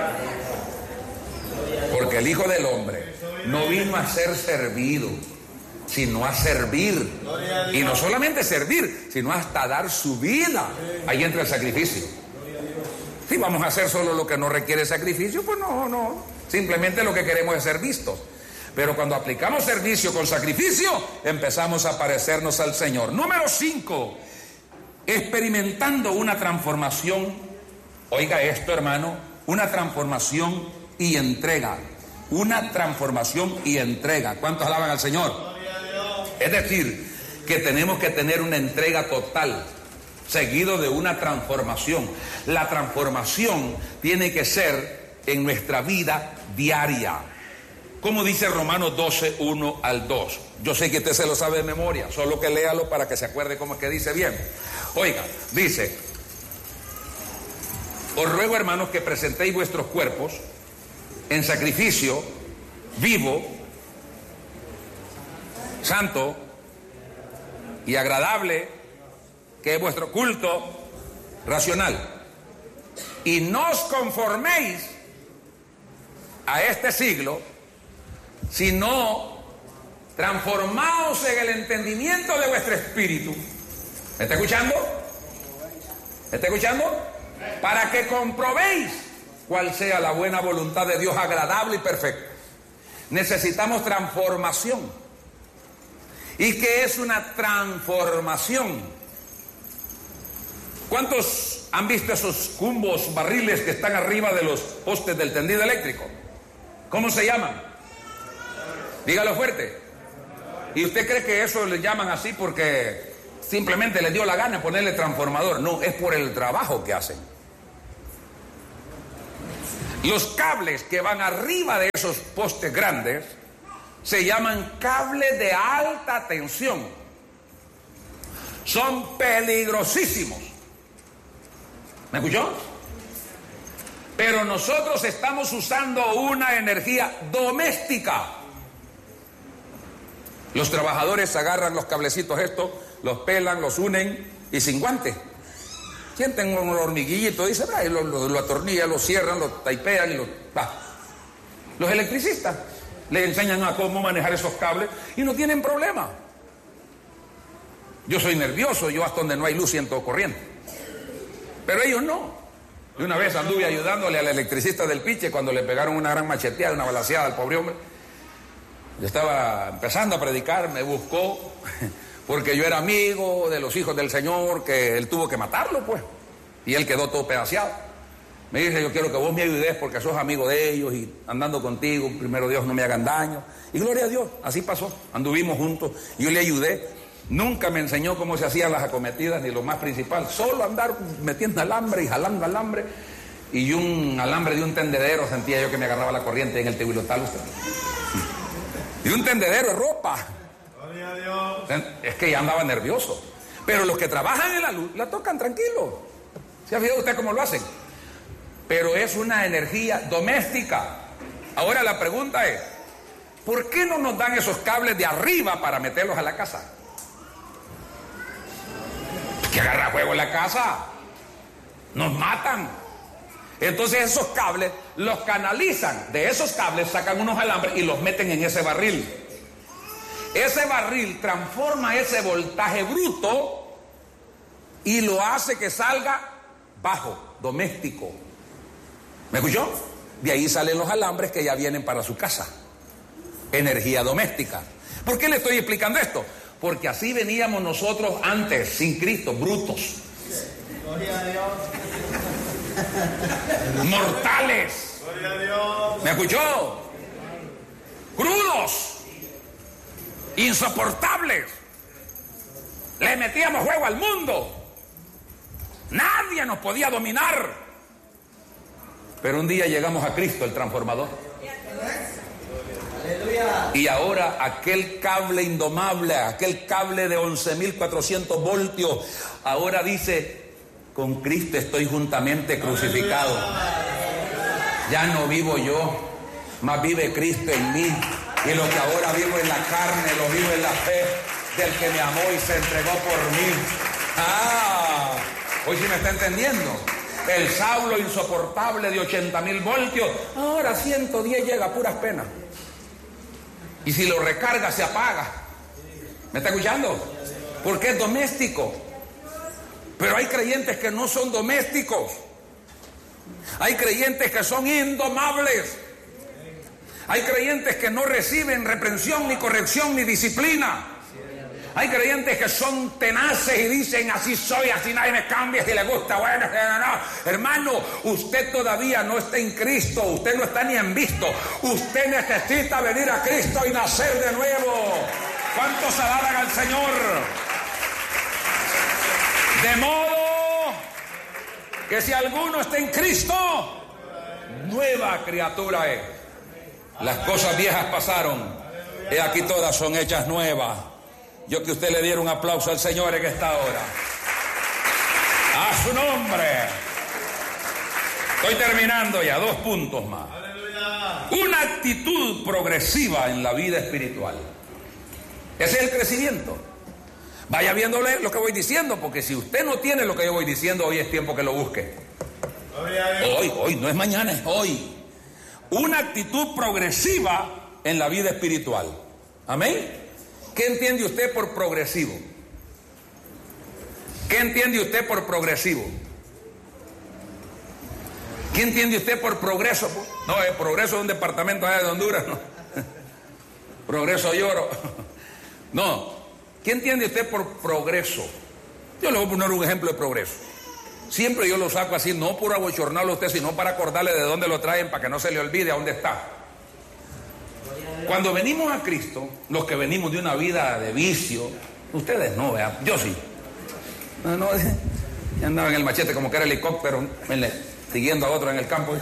Porque el Hijo del Hombre no vino a ser servido, sino a servir. Y no solamente servir, sino hasta dar su vida. Ahí entra el sacrificio. Si vamos a hacer solo lo que no requiere sacrificio, pues no. Simplemente lo que queremos es ser vistos. Pero cuando aplicamos servicio con sacrificio, empezamos a parecernos al Señor. Número 5, experimentando una transformación. Oiga esto, hermano, una transformación y entrega. Una transformación y entrega. ¿Cuántos alaban al Señor? Es decir, que tenemos que tener una entrega total, seguido de una transformación. La transformación tiene que ser en nuestra vida diaria. Como dice Romanos 12, 1 al 2. Yo sé que usted se lo sabe de memoria, solo que léalo para que se acuerde cómo es que dice bien. Oiga, dice: os ruego, hermanos, que presentéis vuestros cuerpos en sacrificio vivo, santo y agradable, que es vuestro culto racional. Y no os conforméis a este siglo, sino transformaos en el entendimiento de vuestro espíritu. ¿Me está escuchando? ¿Me está escuchando? Para que comprobéis cuál sea la buena voluntad de Dios, agradable y perfecta. Necesitamos transformación. y que es una transformación. ¿Cuántos han visto esos cumbos, barriles que están arriba de los postes del tendido eléctrico? ¿Cómo se llaman? Dígalo fuerte. ¿Y usted cree que eso le llaman así porque simplemente les dio la gana ponerle transformador? No, es por el trabajo que hacen. Los cables que van arriba de esos postes grandes se llaman cables de alta tensión. Son peligrosísimos. ¿Me escuchó? Pero nosotros estamos usando una energía doméstica. Los trabajadores agarran los cablecitos estos, los pelan, los unen y sin guantes. Sienten un hormiguillito, dice, y lo atornillan, lo cierran, lo taipean y lo... Los electricistas le enseñan a cómo manejar esos cables y no tienen problema. Yo soy nervioso, yo hasta donde no hay luz siento corriente. Pero ellos no. Y una vez anduve ayudándole al electricista del Piche cuando le pegaron una gran macheteada, una balaceada al pobre hombre. Yo estaba empezando a predicar, me buscó, porque yo era amigo de los hijos del Señor, que él tuvo que matarlo, pues. Y él quedó todo pedaceado. Me dice, yo quiero que vos me ayudes porque sos amigo de ellos y andando contigo, primero Dios no me hagan daño. Y gloria a Dios, así pasó. Anduvimos juntos, yo le ayudé. Nunca me enseñó cómo se hacían las acometidas, ni lo más principal. Solo andar metiendo alambre y jalando alambre. Y un alambre de un tendedero sentía yo que me agarraba la corriente en el tehuilotal usted. Y un tendedero de ropa. Gloria a Dios. Es que ya andaba nervioso. Pero los que trabajan en la luz la tocan tranquilo. ¿Se ha fijado usted cómo lo hacen? Pero es una energía doméstica. Ahora la pregunta es, ¿por qué no nos dan esos cables de arriba para meterlos a la casa? Que agarra fuego en la casa. Nos matan. Entonces esos cables los canalizan. De esos cables sacan unos alambres y los meten en ese barril. Ese barril transforma ese voltaje bruto y lo hace que salga bajo, doméstico. ¿Me escuchó? De ahí salen los alambres que ya vienen para su casa. Energía doméstica. ¿Por qué le estoy explicando esto? Porque así veníamos nosotros antes, sin Cristo, brutos. Gloria a Dios. Mortales. Gloria a Dios. ¿Me escuchó? Crudos. Insoportables. Le metíamos juego al mundo. Nadie nos podía dominar. Pero un día llegamos a Cristo, el transformador. Y ahora aquel cable indomable, aquel cable de 11.400 voltios, ahora dice, con Cristo estoy juntamente crucificado. Ya no vivo yo, mas vive Cristo en mí. Y lo que ahora vivo en la carne, lo vivo en la fe del que me amó y se entregó por mí. Hoy sí me está entendiendo. El Saulo insoportable de 80.000 voltios, ahora 110 llega a puras penas. Y si lo recarga se apaga. ¿Me está escuchando? Porque es doméstico. Pero hay creyentes que no son domésticos. Hay creyentes que son indomables. Hay creyentes que no reciben reprensión, ni corrección, ni disciplina. Hay creyentes que son tenaces y dicen, así soy, así nadie me cambia, si le gusta, bueno, no. Hermano, usted todavía no está en Cristo, usted no está ni en visto. Usted necesita venir a Cristo y nacer de nuevo. ¿Cuántos alaban al Señor? De modo que si alguno está en Cristo, nueva criatura es. Las cosas viejas pasaron, y aquí todas son hechas nuevas. Yo que usted le diera un aplauso al Señor en esta hora. A su nombre. Estoy terminando ya, 2 puntos más. Una actitud progresiva en la vida espiritual. Ese es el crecimiento. Vaya viéndole lo que voy diciendo, porque si usted no tiene lo que yo voy diciendo, hoy es tiempo que lo busque. Hoy, no es mañana, es hoy. Una actitud progresiva en la vida espiritual. Amén. ¿Qué entiende usted por progresivo? ¿Qué entiende usted por progresivo? ¿Qué entiende usted por progreso? No, el progreso es un departamento allá de Honduras, no. Progreso Lloro. No, ¿Qué entiende usted por progreso? Yo le voy a poner un ejemplo de progreso. Siempre yo lo saco así, no por abochornarlo a usted, sino para acordarle de dónde lo traen, para que no se le olvide a dónde está. Cuando venimos a Cristo, los que venimos de una vida de vicio, ustedes no, vean, yo sí. No, ya andaba en el machete como que era helicóptero, siguiendo a otro en el campo.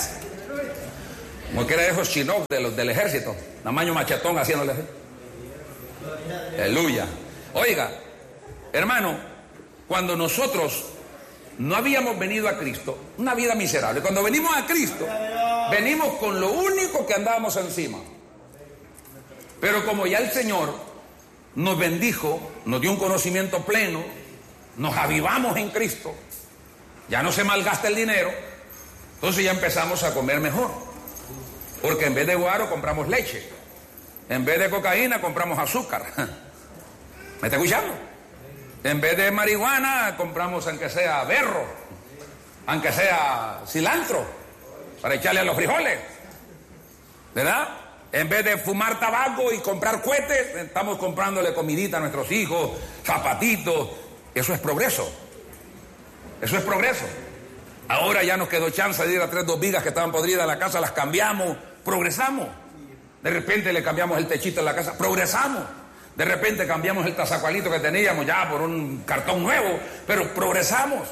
Como que era esos chinook de los del ejército, tamaño machetón haciéndole así. Aleluya. Oiga, hermano, cuando nosotros no habíamos venido a Cristo, una vida miserable, cuando venimos a Cristo, venimos con lo único que andábamos encima. Pero como ya el Señor nos bendijo, nos dio un conocimiento pleno, nos avivamos en Cristo, ya no se malgasta el dinero, entonces ya empezamos a comer mejor. Porque en vez de guaro compramos leche, en vez de cocaína compramos azúcar. ¿Me está escuchando? En vez de marihuana compramos aunque sea berro, aunque sea cilantro, para echarle a los frijoles, ¿verdad? En vez de fumar tabaco y comprar cohetes, estamos comprándole comidita a nuestros hijos, zapatitos. Eso es progreso. Eso es progreso. Ahora ya nos quedó chance de ir a 2 vigas que estaban podridas en la casa, las cambiamos, progresamos. De repente le cambiamos el techito en la casa, progresamos. De repente cambiamos el tazacualito que teníamos ya por un cartón nuevo, pero progresamos.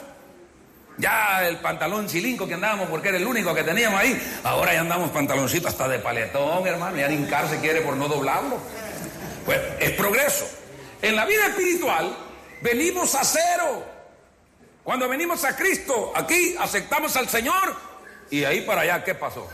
Ya el pantalón chilinco que andábamos porque era el único que teníamos ahí, ahora ya andamos pantaloncito hasta de paletón, hermano, ya hincar se quiere por no doblarlo. Pues es progreso. En la vida espiritual venimos a cero. Cuando venimos a Cristo, aquí aceptamos al Señor y ahí para allá, ¿qué pasó?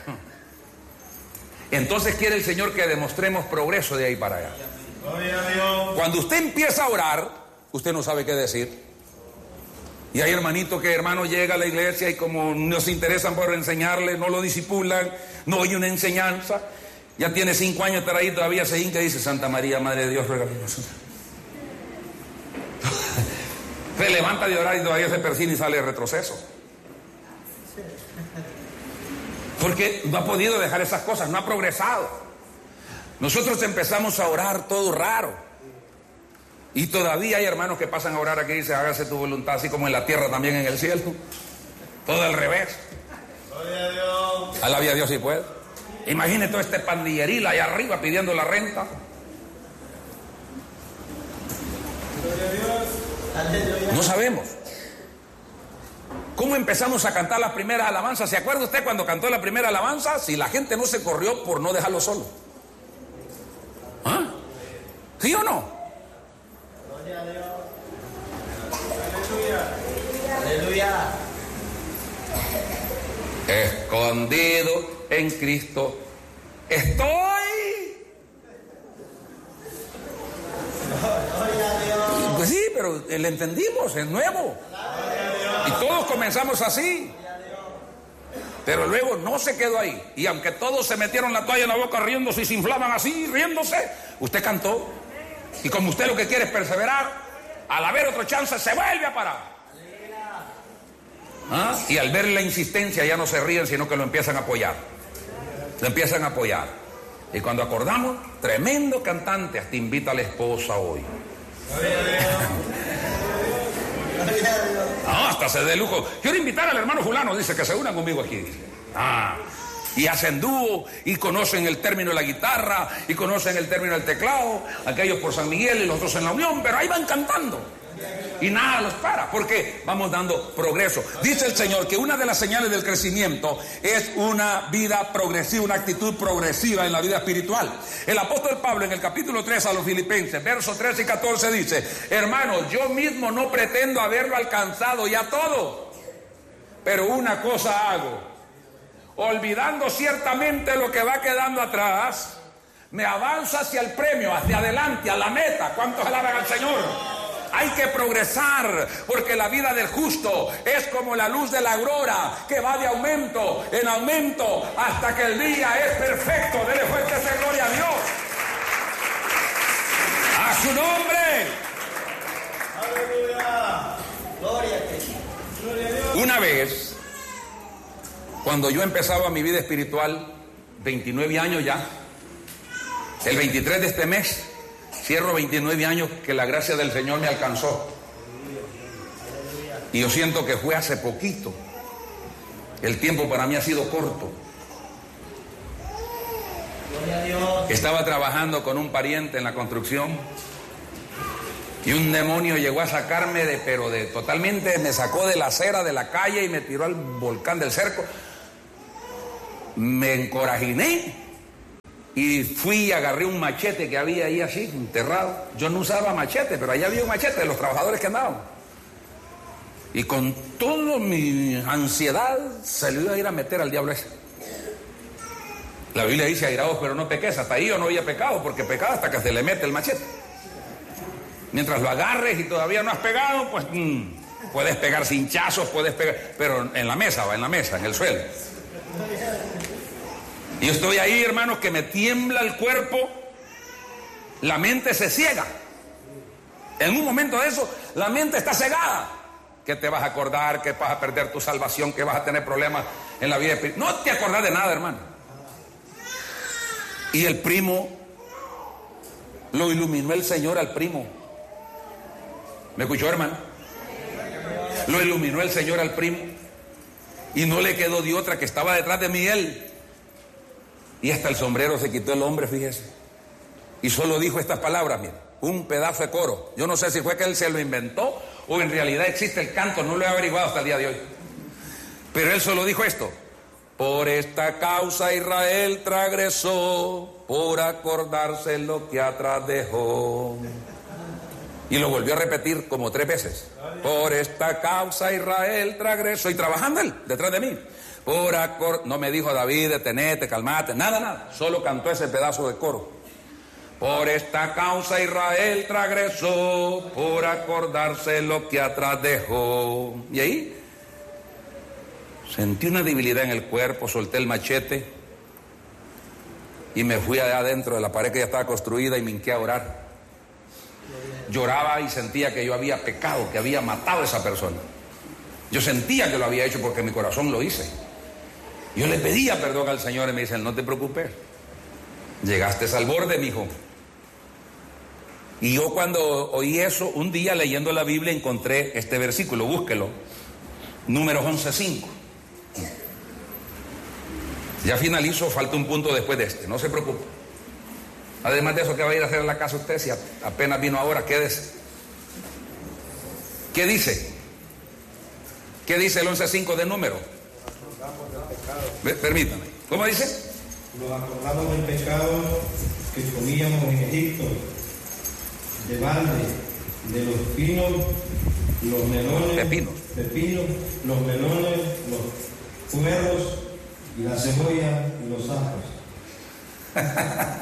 Entonces quiere el Señor que demostremos progreso de ahí para allá. Cuando usted empieza a orar, usted no sabe qué decir. Y hay hermanito que hermano llega a la iglesia y como no se interesan por enseñarle, no lo disipulan, no oye una enseñanza, ya tiene 5 años de estar ahí, todavía se hinca y dice: Santa María, Madre de Dios, ruéganos. Se levanta de orar y todavía se persina y sale de retroceso. Porque no ha podido dejar esas cosas, no ha progresado. Nosotros empezamos a orar todo raro. Y todavía hay hermanos que pasan a orar aquí y dicen: hágase tu voluntad, así como en la tierra también en el cielo. Todo al revés. Gloria a Dios. Alabe a Dios si puede. Imagine todo este pandilleril allá arriba pidiendo la renta. No sabemos. ¿Cómo empezamos a cantar las primeras alabanzas? ¿Se acuerda usted cuando cantó la primera alabanza? Si la gente no se corrió por no dejarlo solo. ¿Ah? ¿Sí o no? Gloria a Dios. Aleluya. Aleluya. Escondido en Cristo estoy. Gloria a Dios. Pues sí, pero le entendimos, es nuevo. Y todos comenzamos así. Pero luego no se quedó ahí. Y aunque todos se metieron la toalla en la boca riéndose y se inflaban así, riéndose, usted cantó. Y como usted lo que quiere es perseverar, al haber otro chance se vuelve a parar. ¿Ah? Y al ver la insistencia ya no se ríen, sino que lo empiezan a apoyar. Lo empiezan a apoyar. Y cuando acordamos, tremendo cantante, hasta invita a la esposa hoy. No, hasta se dé lujo. Quiero invitar al hermano fulano, dice, que se unan conmigo aquí. Dice. Y hacen dúo, y conocen el término de la guitarra, y conocen el término del teclado, aquellos por San Miguel y los otros en la Unión, pero ahí van cantando. Y nada los para, porque vamos dando progreso. Dice el Señor que una de las señales del crecimiento es una vida progresiva, una actitud progresiva en la vida espiritual. El apóstol Pablo en el capítulo 3 a los Filipenses, versos 13 y 14 dice: hermanos, yo mismo no pretendo haberlo alcanzado ya todo, pero una cosa hago, olvidando ciertamente lo que va quedando atrás, me avanzo hacia el premio, hacia adelante, a la meta. ¿Cuántos alaban al Señor? Hay que progresar, porque la vida del justo es como la luz de la aurora, que va de aumento en aumento hasta que el día es perfecto. Dele fuerte esa gloria a Dios. ¡A su nombre! Aleluya. Gloria a Cristo. Gloria a Dios. Una vez, cuando yo empezaba mi vida espiritual, 29 años ya, el 23 de este mes, Cierro 29 años que la gracia del Señor me alcanzó. Y yo siento que fue hace poquito. El tiempo para mí ha sido corto. Estaba trabajando con un pariente en la construcción y un demonio llegó a sacarme totalmente, me sacó de la acera de la calle y me tiró al volcán del cerco. Me encorajiné y fui y agarré un machete que había ahí así, enterrado. Yo no usaba machete, pero allá había un machete de los trabajadores que andaban. Y con toda mi ansiedad se le iba a ir a meter al diablo ese. La Biblia dice, airaos pero no peques. Hasta ahí yo no había pecado, porque pecado hasta que se le mete el machete. Mientras lo agarres y todavía no has pegado, pues puedes pegar cinchazos, puedes pegar, pero en la mesa, en el suelo. Y yo estoy ahí, hermanos, que me tiembla el cuerpo, la mente se ciega. En un momento de eso, la mente está cegada. Que te vas a acordar, que vas a perder tu salvación, que vas a tener problemas en la vida espiritual. No te acordás de nada, hermano. Y el primo, lo iluminó el Señor al primo. ¿Me escuchó, hermano? Lo iluminó el Señor al primo. Y no le quedó de otra que estaba detrás de mí él. Y hasta el sombrero se quitó el hombre, fíjese. Y solo dijo estas palabras, mira, un pedazo de coro. Yo no sé si fue que él se lo inventó o en realidad existe el canto, no lo he averiguado hasta el día de hoy. Pero él solo dijo esto: por esta causa Israel transgresó, por acordarse lo que atrás dejó. Y lo volvió a repetir como 3 veces. Por esta causa Israel transgresó. Y trabajando él, detrás de mí. No me dijo David, detenete, calmate, nada. Solo cantó ese pedazo de coro. Por esta causa Israel transgresó, por acordarse lo que atrás dejó. Y ahí sentí una debilidad en el cuerpo, solté el machete y me fui allá adentro de la pared que ya estaba construida y me hinqué a orar. Lloraba y sentía que yo había pecado, que había matado a esa persona. Yo sentía que lo había hecho porque mi corazón lo hice. Yo le pedía perdón al Señor y me dice, no te preocupes, llegaste al borde, mijo. Y yo cuando oí eso, un día leyendo la Biblia encontré este versículo, búsquelo, Números 11:5. Ya finalizo, falta un punto después de este, no se preocupe. Además de eso, ¿qué va a ir a hacer en la casa usted si apenas vino ahora? Quédese. ¿Qué dice? ¿Qué dice el 11:5 de Número? Permítame, ¿cómo dice? Nos acordamos del pecado que comíamos en Egipto, de balde, de los pinos, los melones, pepinos, los melones, los puerros, y la cebolla y los ajos.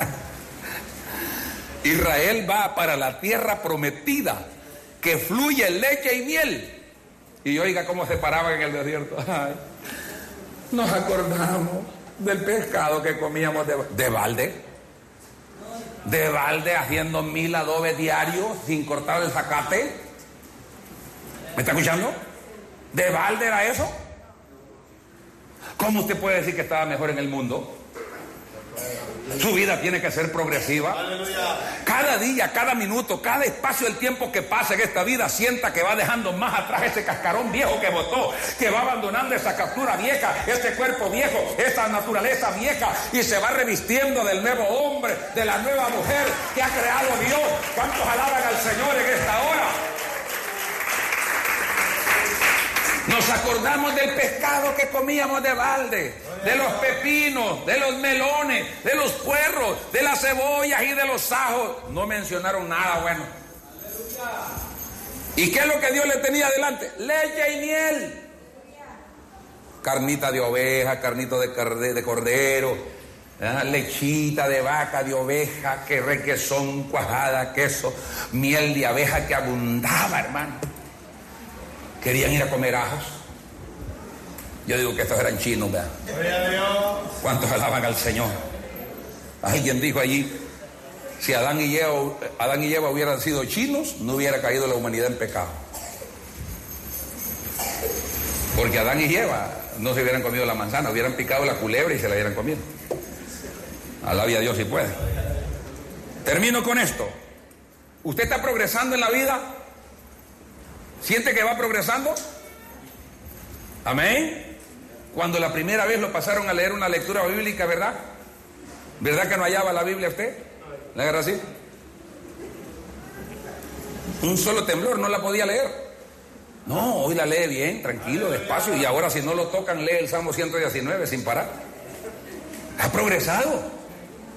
Israel va para la tierra prometida, que fluye leche y miel. Y oiga cómo se paraban en el desierto. Ay, nos acordamos del pescado que comíamos de balde. De balde, haciendo 1000 adobes diarios sin cortar el zacate. ¿Me está escuchando? ¿De balde era eso? ¿Cómo usted puede decir que estaba mejor en el mundo? Su vida tiene que ser progresiva. Cada día, cada minuto, cada espacio del tiempo que pasa en esta vida, sienta que va dejando más atrás ese cascarón viejo que botó, que va abandonando esa captura vieja, ese cuerpo viejo, esa naturaleza vieja, y se va revistiendo del nuevo hombre, de la nueva mujer que ha creado Dios. ¿Cuántos alaban al Señor en esta hora? Nos acordamos del pescado que comíamos de balde, de los pepinos, de los melones, de los puerros, de las cebollas y de los ajos. No mencionaron nada bueno. ¿Y qué es lo que Dios le tenía delante? Leche y miel. Carnita de oveja, carnito de cordero, lechita de vaca, de oveja, que requesón, cuajada, queso, miel de abeja que abundaba, hermano. Querían ir a comer ajos. Yo digo que estos eran chinos, ¿verdad? ¿Cuántos alaban al Señor? Alguien dijo allí, si Adán y Eva hubieran sido chinos, no hubiera caído la humanidad en pecado. Porque Adán y Eva no se hubieran comido la manzana, hubieran picado la culebra y se la hubieran comido. Alabe a Dios si puede. Termino con esto. ¿Usted está progresando en la vida? ¿Siente que va progresando? Amén. Cuando la primera vez lo pasaron a leer una lectura bíblica, ¿verdad? ¿Verdad que no hallaba la Biblia usted? ¿La agarra así? Un solo temblor, no la podía leer. No, hoy la lee bien, tranquilo, despacio, y ahora si no lo tocan lee el Salmo 119 sin parar. Ha progresado.